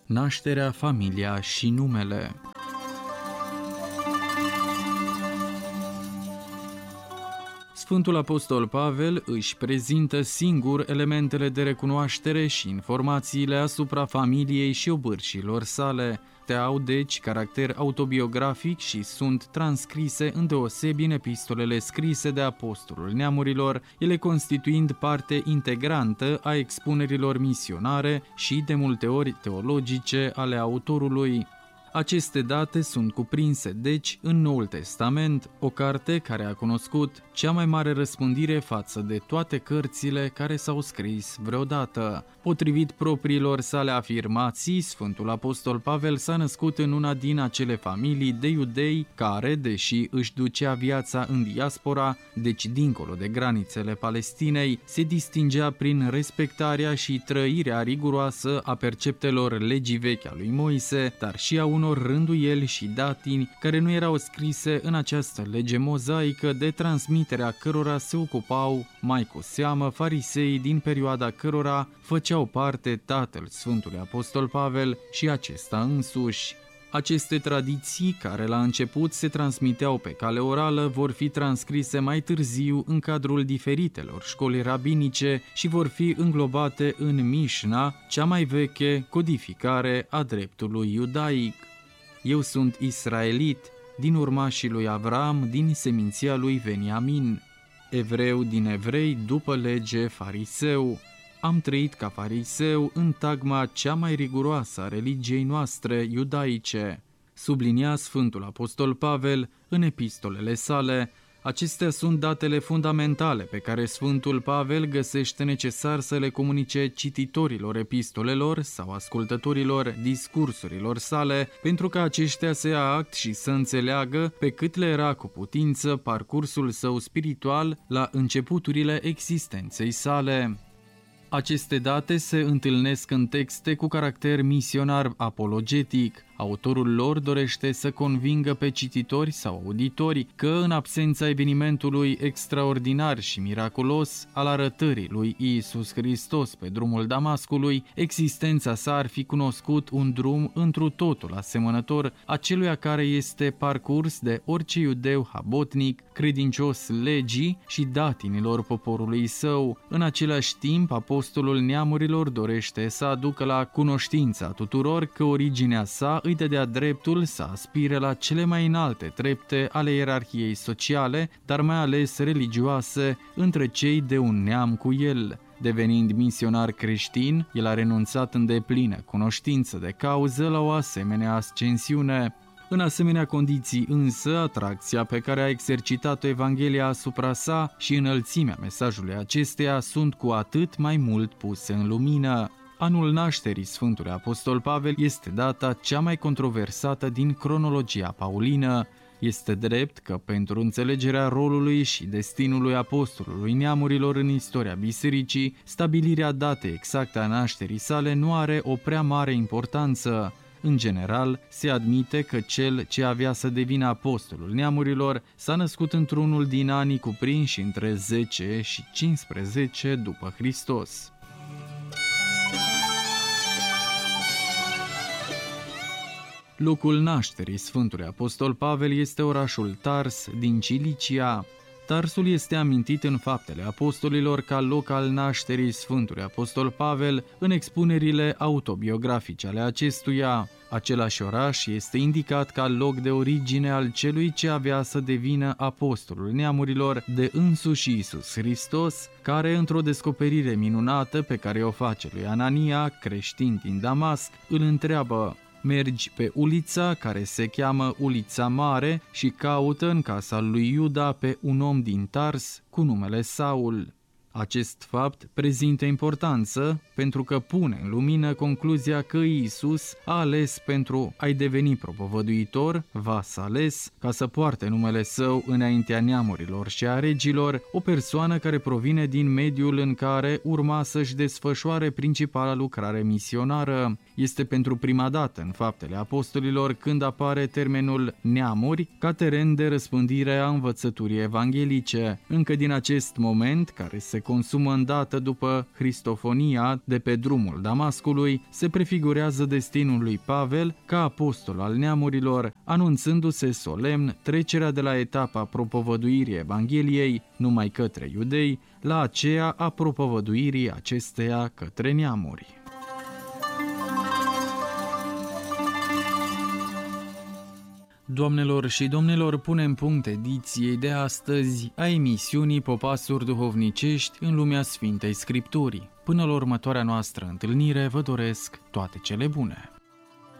Nașterea, familia și numele. Sfântul Apostol Pavel își prezintă singur elementele de recunoaștere și informațiile asupra familiei și obârșilor sale. Au deci caracter autobiografic și sunt transcrise îndeosebi în epistolele scrise de apostolul neamurilor, ele constituind parte integrantă a expunerilor misionare și de multe ori teologice ale autorului. Aceste date sunt cuprinse, deci, în Noul Testament, o carte care a cunoscut cea mai mare răspândire față de toate cărțile care s-au scris vreodată. Potrivit propriilor sale afirmații, Sfântul Apostol Pavel s-a născut în una din acele familii de iudei care, deși își ducea viața în diaspora, deci dincolo de granițele Palestinei, se distingea prin respectarea și trăirea riguroasă a perceptelor legii vechi a lui Moise, dar și a unor rânduieli și datini care nu erau scrise în această lege mozaică, de transmiterea cărora se ocupau mai cu seamă fariseii din perioada cărora făceau parte tatăl Sfântului Apostol Pavel și acesta însuși. Aceste tradiții, care la început se transmiteau pe cale orală, vor fi transcrise mai târziu în cadrul diferitelor școli rabinice și vor fi înglobate în Mișna, cea mai veche codificare a dreptului iudaic. Eu sunt israelit, din urmașii lui Avram, din seminția lui Veniamin, evreu din evrei, după lege fariseu. Am trăit ca fariseu în tagma cea mai riguroasă a religiei noastre iudaice. Sublinia Sfântul Apostol Pavel în epistolele sale. Acestea sunt datele fundamentale pe care Sfântul Pavel găsește necesar să le comunice cititorilor epistolelor sau ascultătorilor discursurilor sale, pentru ca aceștia să ia act și să înțeleagă, pe cât le era cu putință, parcursul său spiritual la începuturile existenței sale. Aceste date se întâlnesc în texte cu caracter misionar apologetic. Autorul lor dorește să convingă pe cititori sau auditori că, în absența evenimentului extraordinar și miraculos al arătării lui Iisus Hristos pe drumul Damascului, existența sa ar fi cunoscut un drum întru totul asemănător aceluia care este parcurs de orice iudeu habotnic, credincios legii și datinilor poporului său. În același timp, apostolul neamurilor dorește să aducă la cunoștința tuturor că originea sa îi dădea dreptul să aspire la cele mai înalte trepte ale ierarhiei sociale, dar mai ales religioase, între cei de un neam cu el. Devenind misionar creștin, el a renunțat în deplină cunoștință de cauză la o asemenea ascensiune. În asemenea condiții însă, atracția pe care a exercitat-o Evanghelia asupra sa și înălțimea mesajului acesteia sunt cu atât mai mult puse în lumină. Anul nașterii Sfântului Apostol Pavel este data cea mai controversată din cronologia paulină. Este drept că pentru înțelegerea rolului și destinului apostolului neamurilor în istoria bisericii, stabilirea datei exacte a nașterii sale nu are o prea mare importanță. În general, se admite că cel ce avea să devină apostolul neamurilor s-a născut într-unul din anii cuprinși între 10 și 15 după Hristos. Locul nașterii Sfântului Apostol Pavel este orașul Tars din Cilicia. Tarsul este amintit în Faptele Apostolilor ca loc al nașterii Sfântului Apostol Pavel în expunerile autobiografice ale acestuia. Același oraș este indicat ca loc de origine al celui ce avea să devină apostolul neamurilor de însuși Iisus Hristos, care, într-o descoperire minunată pe care o face lui Anania, creștin din Damasc, îl întreabă: mergi pe ulița care se cheamă Ulița Mare și caută în casa lui Iuda pe un om din Tars cu numele Saul. Acest fapt prezintă importanță pentru că pune în lumină concluzia că Iisus a ales pentru a-i deveni propovăduitor, vas ales, ca să poarte numele său înaintea neamurilor și a regilor, o persoană care provine din mediul în care urma să-și desfășoare principala lucrare misionară. Este pentru prima dată în Faptele Apostolilor când apare termenul neamuri ca teren de răspândire a învățăturii evanghelice. Încă din acest moment, care se consumă îndată după Cristofonia de pe drumul Damascului, se prefigurează destinul lui Pavel ca apostol al neamurilor, anunțându-se solemn trecerea de la etapa propovăduirii Evangheliei numai către iudei la aceea a propovăduirii acesteia către neamuri. Doamnelor și domnilor, punem punct ediției de astăzi a emisiunii Popasuri duhovnicești în lumea Sfintei Scripturii. Până la următoarea noastră întâlnire, vă doresc toate cele bune!